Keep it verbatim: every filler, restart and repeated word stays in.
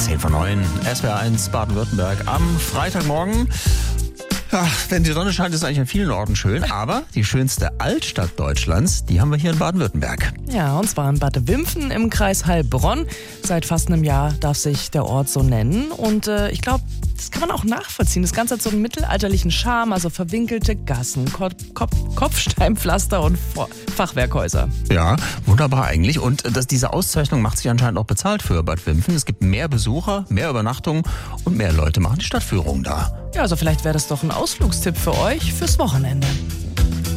zehn vor neun, S W R eins Baden-Württemberg am Freitagmorgen. Ja, wenn die Sonne scheint, ist es eigentlich an vielen Orten schön, aber die schönste Altstadt Deutschlands, die haben wir hier in Baden-Württemberg. Ja, und zwar in Bad Wimpfen im Kreis Heilbronn. Seit fast einem Jahr darf sich der Ort so nennen und äh, ich glaube, das kann man auch nachvollziehen. Das Ganze hat so einen mittelalterlichen Charme, also verwinkelte Gassen, Ko- Ko- Kopfsteinpflaster und Vor- Fachwerkhäuser. Ja, wunderbar eigentlich. Und das, diese Auszeichnung macht sich anscheinend auch bezahlt für Bad Wimpfen. Es gibt mehr Besucher, mehr Übernachtungen und mehr Leute machen die Stadtführung da. Ja, also vielleicht wäre das doch ein Ausflugstipp für euch fürs Wochenende.